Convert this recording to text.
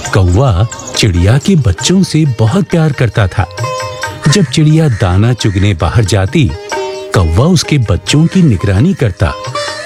कौवा चिड़िया के बच्चों से बहुत प्यार करता था। जब चिड़िया दाना चुगने बाहर जाती, कौवा उसके बच्चों की निगरानी करता